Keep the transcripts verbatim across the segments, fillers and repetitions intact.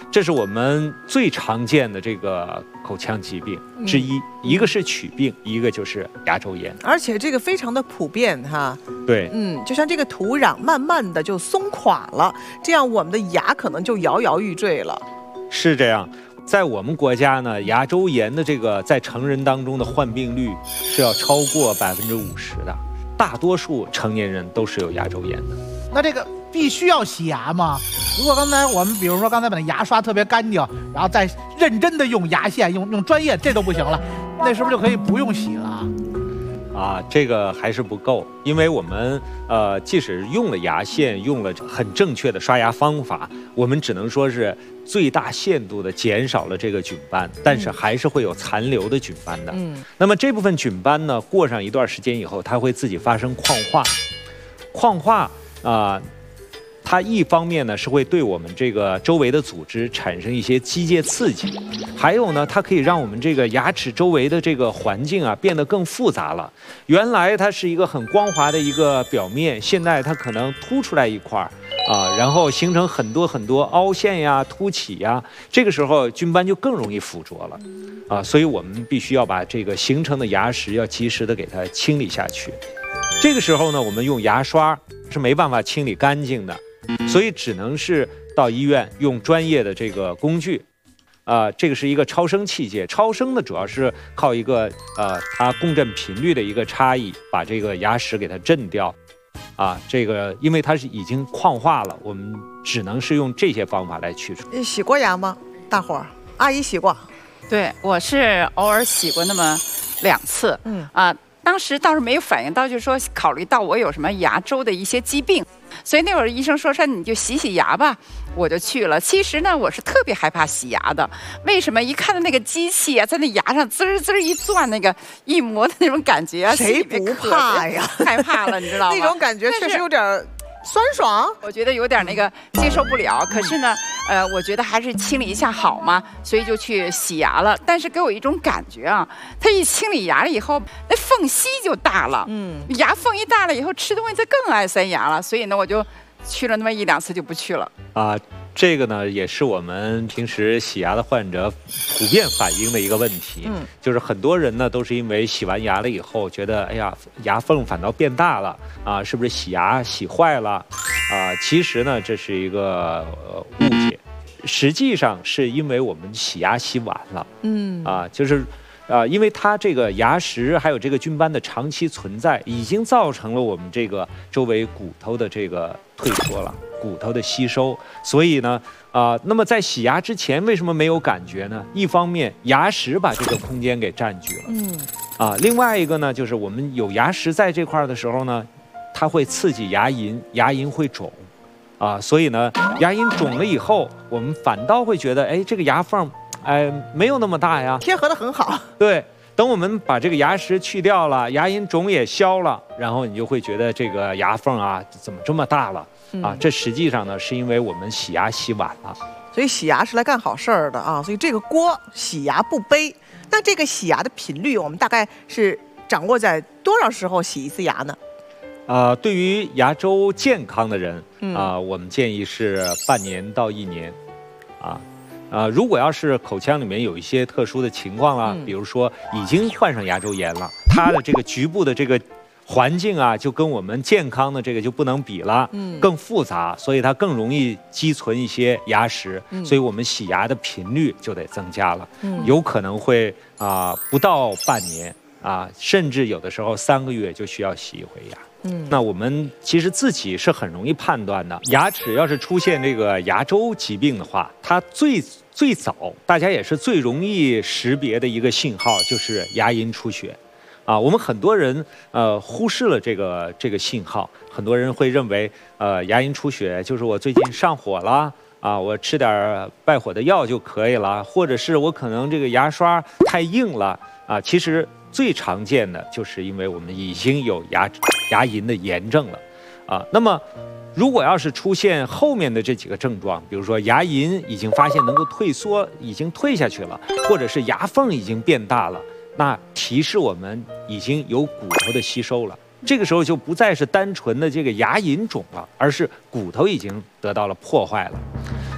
这是我们最常见的这个口腔疾病之一，嗯、一个是龋病，一个就是牙周炎， 而且这个非常的普遍哈。 对， 嗯，就像这个土壤慢慢的就松垮了，这样我们的牙可能就摇摇欲坠了。 是这样。在我们国家呢，牙周炎的这个在成人当中的患病率是要超过百分之五十的，大多数成年人都是有牙周炎的。 那这个必须要洗牙吗？如果刚才我们比如说刚才把那牙刷特别干净，然后再认真的用牙线，用用专业，这都不行了，那是不是就可以不用洗了？ 啊，这个还是不够，因为我们呃，即使用了牙线，用了很正确的刷牙方法，我们只能说是最大限度的减少了这个菌斑，但是还是会有残留的菌斑的。嗯，那么这部分菌斑呢，过上一段时间以后，它会自己发生矿化，矿化啊。呃它一方面呢是会对我们这个周围的组织产生一些机械刺激，还有呢，它可以让我们这个牙齿周围的这个环境啊变得更复杂了。原来它是一个很光滑的一个表面，现在它可能凸出来一块儿啊，然后形成很多很多凹陷呀、凸起呀，这个时候菌斑就更容易附着了啊，所以我们必须要把这个形成的牙石要及时的给它清理下去。这个时候呢，我们用牙刷是没办法清理干净的。所以只能是到医院用专业的这个工具，啊、呃，这个是一个超声器械。超声呢，主要是靠一个呃它共振频率的一个差异，把这个牙石给它震掉。啊，这个因为它是已经矿化了，我们只能是用这些方法来去除。 洗过牙吗？大伙儿，阿姨洗过。 对，我是偶尔洗过那么两次。嗯啊。当时倒是没有反应到，就是说考虑到我有什么牙周的一些疾病，所以那会儿医生说说你就洗洗牙吧，我就去了。其实呢，我是特别害怕洗牙的。为什么？一看到那个机器啊，在那牙上滋儿滋儿一转，那个一磨的那种感觉啊， 谁不怕呀？ 害怕了，你知道吗？ 那种感觉确实有点酸爽， 我觉得有点那个接受不了。可是呢，呃，我觉得还是清理一下好嘛，所以就去洗牙了。但是给我一种感觉啊，它一清理牙了以后，那缝隙就大了，嗯，牙缝一大了以后，吃东西它更爱塞牙了。所以呢，我就去了那么一两次就不去了。 啊，这个呢也是我们平时洗牙的患者普遍反映的一个问题，嗯，就是很多人呢都是因为洗完牙了以后，觉得哎呀牙缝反倒变大了啊，是不是洗牙洗坏了啊？其实呢这是一个、呃、误解，实际上是因为我们洗牙洗晚了，嗯啊，就是。啊，因为它这个牙石还有这个菌斑的长期存在，已经造成了我们这个周围骨头的这个退缩了，骨头的吸收。所以呢，啊、呃，那么在洗牙之前为什么没有感觉呢？一方面牙石把这个空间给占据了，嗯，啊，另外一个呢，就是我们有牙石在这块的时候呢，它会刺激牙龈，牙龈会肿，啊，所以呢，牙龈肿了以后，我们反倒会觉得，哎，这个牙缝。哎，没有那么大呀， 贴合的很好。 对，等我们把这个牙石去掉了，牙龈肿也消了，然后你就会觉得这个牙缝啊，怎么这么大了？嗯、啊，这实际上呢，是因为我们洗牙洗晚了。 所以洗牙是来干好事儿的啊，所以这个锅洗牙不背。那这个洗牙的频率，我们大概是掌握在多少时候洗一次牙呢？ 啊、呃，对于牙周健康的人啊、嗯呃，我们建议是半年到一年，啊。啊、呃，如果要是口腔里面有一些特殊的情况啦，嗯、比如说已经患上牙周炎了，它的这个局部的这个环境啊，就跟我们健康的这个就不能比了，嗯，更复杂，所以它更容易积存一些牙石，嗯、所以我们洗牙的频率就得增加了，嗯，有可能会啊、呃、不到半年啊，甚至有的时候三个月就需要洗一回牙。嗯，那我们其实自己是很容易判断的。牙齿要是出现这个牙周疾病的话，它最最早大家也是最容易识别的一个信号就是牙龈出血，啊，我们很多人呃忽视了这个这个信号，很多人会认为呃牙龈出血就是我最近上火了啊，我吃点败火的药就可以了，或者是我可能这个牙刷太硬了啊，其实。最常见的就是因为我们已经有牙牙龈的炎症了，啊，那么如果要是出现后面的这几个症状，比如说牙龈已经发现能够退缩，已经退下去了，或者是牙缝已经变大了，那提示我们已经有骨头的吸收了。这个时候就不再是单纯的这个牙龈肿了，而是骨头已经得到了破坏了。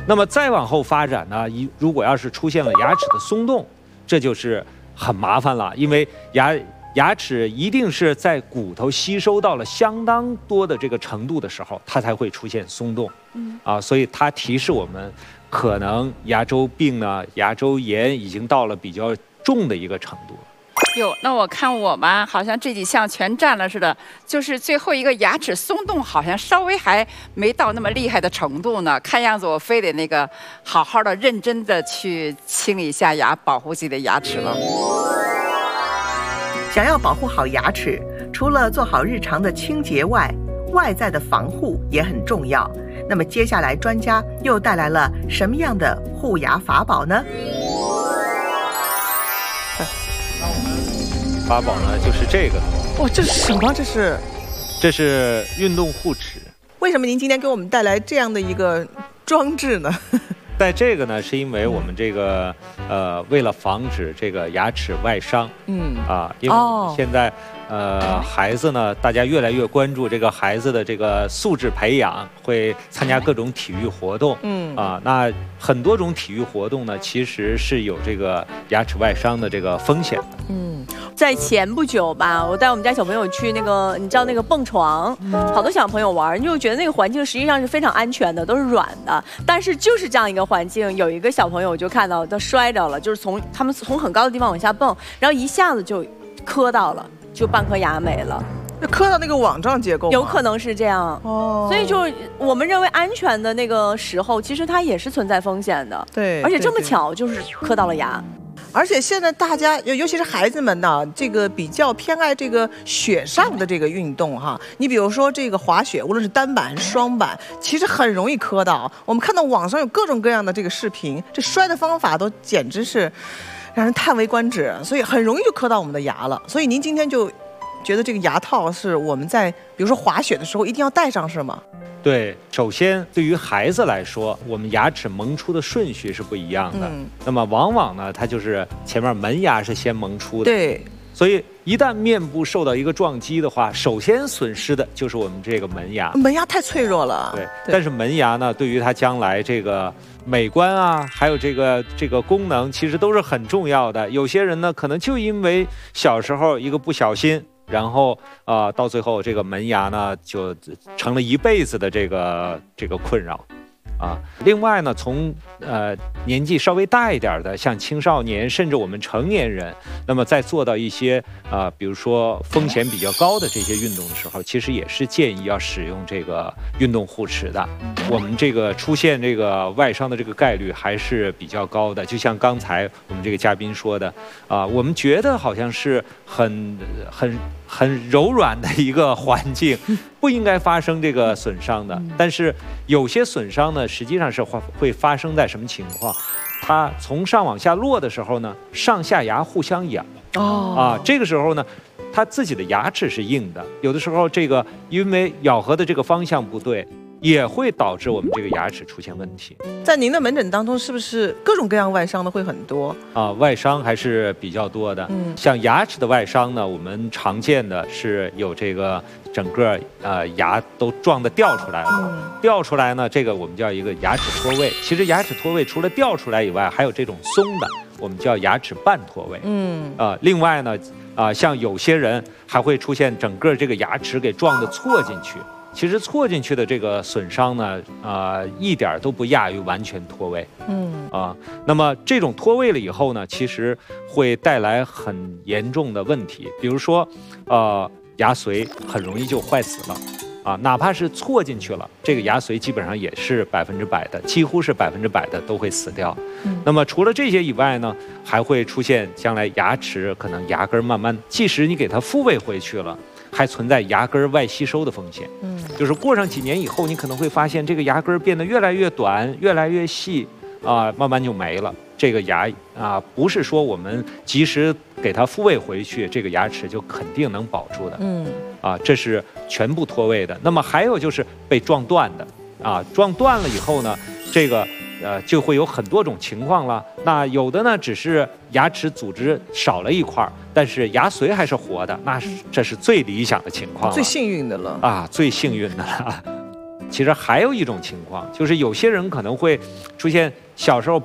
那么再往后发展呢，一如果要是出现了牙齿的松动，这就是很麻烦了，因为牙牙齿一定是在骨头吸收到了相当多的这个程度的时候，它才会出现松动。嗯啊，所以它提示我们，可能牙周病呢、牙周炎已经到了比较重的一个程度了。 哟，那我看我吧，好像这几项全占了似的，就是最后一个牙齿松动，好像稍微还没到那么厉害的程度呢。看样子我非得那个好好的、认真的去清理一下牙，保护自己的牙齿了。 想要保护好牙齿，除了做好日常的清洁外，外在的防护也很重要。那么接下来专家又带来了什么样的护牙法宝呢？ 法宝呢，就是这个。 哇，这是什么？这是？ 这是运动护齿。 为什么您今天给我们带来这样的一个装置呢？ 带这个呢，是因为我们这个呃，为了防止这个牙齿外伤，嗯啊，因为现在、哦、呃孩子呢，大家越来越关注这个孩子的这个素质培养，会参加各种体育活动，嗯啊，那很多种体育活动呢，其实是有这个牙齿外伤的这个风险的， 嗯。在前不久吧，我带我们家小朋友去那个，你知道那个蹦床，好多小朋友玩，你就觉得那个环境实际上是非常安全的，都是软的。但是就是这样一个环境，有一个小朋友就看到他摔着了，就是从他们从很高的地方往下蹦，然后一下子就磕到了，就半颗牙没了。 那磕到那个网状结构， 有可能是这样哦。所以就是我们认为安全的那个时候，其实它也是存在风险的。 对， 而且这么巧，就是磕到了牙。 而且现在大家，尤其是孩子们呢，这个比较偏爱这个雪上的这个运动哈。你比如说这个滑雪，无论是单板还是双板，其实很容易磕到。我们看到网上有各种各样的这个视频，这摔的方法都简直是让人叹为观止，所以很容易就磕到我们的牙了。所以您今天就觉得这个牙套是我们在比如说滑雪的时候一定要戴上，是吗？ 对，首先对于孩子来说，我们牙齿萌出的顺序是不一样的。嗯、那么往往呢，它就是前面门牙是先萌出的。 对， 所以一旦面部受到一个撞击的话，首先损失的就是我们这个门牙。 门牙太脆弱了。 对，对但是门牙呢，对于它将来这个美观啊，还有这个这个功能，其实都是很重要的。有些人呢，可能就因为小时候一个不小心。然后啊、呃，到最后这个门牙呢，就成了一辈子的这个这个困扰，啊。另外呢，从呃年纪稍微大一点的，像青少年甚至我们成年人，那么在做到一些啊、呃，比如说风险比较高的这些运动的时候，其实也是建议要使用这个运动护齿的。我们这个出现这个外伤的这个概率还是比较高的。就像刚才我们这个嘉宾说的啊、呃，我们觉得好像是很很。很柔软的一个环境，不应该发生这个损伤的。但是有些损伤呢，实际上是会会发生在什么情况？它从上往下落的时候呢，上下牙互相咬。哦。啊，这个时候呢，它自己的牙齿是硬的，有的时候这个因为咬合的这个方向不对，也会导致我们这个牙齿出现问题。 在您的门诊当中，是不是各种各样外伤的会很多啊？外伤还是比较多的。嗯，像牙齿的外伤呢，我们常见的是有这个整个呃牙都撞得掉出来了。嗯、掉出来呢，这个我们叫一个牙齿脱位。其实牙齿脱位除了掉出来以外，还有这种松的，我们叫牙齿半脱位。嗯，啊、呃，另外呢，啊、呃，像有些人还会出现整个这个牙齿给撞得错进去。其实错进去的这个损伤呢，啊、呃，一点都不亚于完全脱位。嗯啊，那么这种脱位了以后呢，其实会带来很严重的问题，比如说，呃，牙髓很容易就坏死了。啊，哪怕是错进去了，这个牙髓基本上也是百分之百的，几乎是百分之百的都会死掉。嗯、那么除了这些以外呢，还会出现将来牙齿可能牙根慢慢，即使你给它复位回去了。还存在牙根外吸收的风险，嗯，就是过上几年以后，你可能会发现这个牙根变得越来越短，越来越细，啊、呃，慢慢就没了。这个牙啊、呃，不是说我们及时给它复位回去，这个牙齿就肯定能保住的，嗯，啊，这是全部脱位的。那么还有就是被撞断的，啊，撞断了以后呢，这个。呃，就会有很多种情况了。那有的呢，只是牙齿组织少了一块，但是牙髓还是活的，那是这是最理想的情况了， 最幸运的了啊，最幸运的了。 其实还有一种情况，就是有些人可能会出现小时候